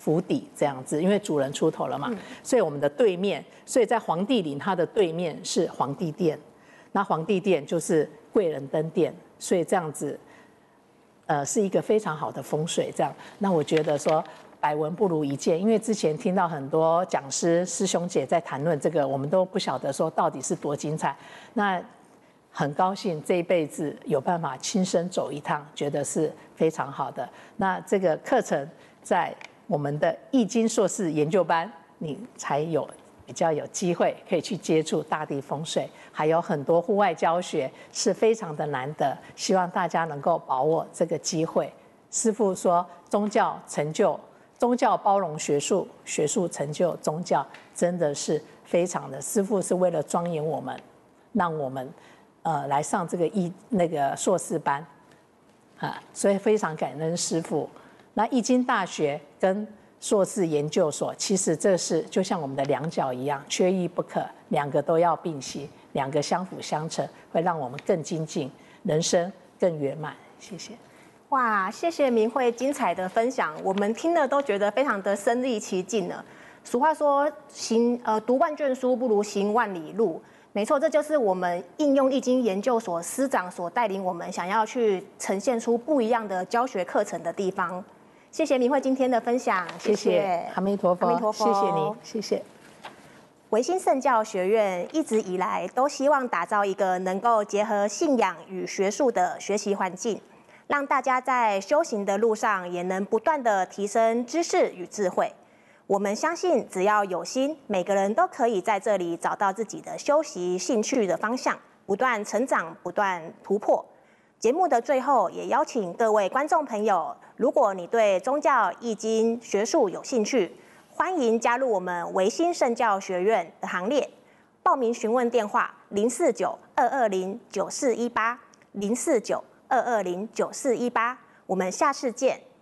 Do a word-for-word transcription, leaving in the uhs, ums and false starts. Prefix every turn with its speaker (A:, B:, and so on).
A: 府邸这样子，因为主人出头了嘛，嗯、所以我们的对面，所以在皇帝陵它的对面是皇帝殿，那皇帝殿就是贵人登殿，所以这样子，呃，是一个非常好的风水。这样，那我觉得说百闻不如一见，因为之前听到很多讲师师兄姐在谈论这个，我们都不晓得说到底是多精彩。那很高兴这一辈子有办法亲身走一趟，觉得是非常好的。那这个课程在我们的易经硕士研究班，你才有比较有机会可以去接触大地风水，还有很多户外教学是非常的难得，希望大家能够把握这个机会。师父说，宗教成就，宗教包容学术，学术成就宗教，真的是非常的。师父是为了庄严我们，让我们。呃，来上这个易那个硕士班，啊，所以非常感恩师父。那易经大学跟硕士研究所，其实这是就像我们的两脚一样，缺一不可，两个都要并行，两个相辅相成，会让我们更精进，人生更圆满。谢谢。
B: 哇，谢谢明慧精彩的分享，我们听了都觉得非常的身临其境了。俗话说，行呃读万卷书不如行万里路。没错，这就是我们应用易经研究所师长所带领我们想要去呈现出不一样的教学课程的地方。谢谢明慧今天的分享，谢谢
A: 阿弥陀佛，
B: 阿弥陀佛，
A: 谢谢你，谢谢。
B: 维新圣教学院一直以来都希望打造一个能够结合信仰与学术的学习环境，让大家在修行的路上也能不断的提升知识与智慧。我们相信，只要有心，每个人都可以在这里找到自己的修习兴趣的方向，不断成长，不断突破。节目的最后，也邀请各位观众朋友，如果你对宗教、易经、学术有兴趣，欢迎加入我们维新圣教学院的行列。报名询问电话：零四九二二零九四一八，零四九二二零九四一八。我们下次见。